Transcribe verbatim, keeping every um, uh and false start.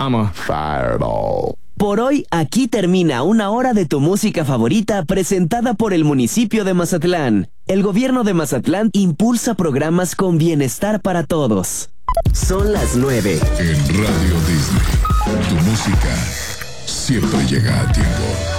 Amo. Fireball. Por hoy, aquí termina una hora de tu música favorita presentada por el municipio de Mazatlán. El gobierno de Mazatlán impulsa programas con bienestar para todos. Son las nueve. En Radio Disney, tu música siempre llega a tiempo.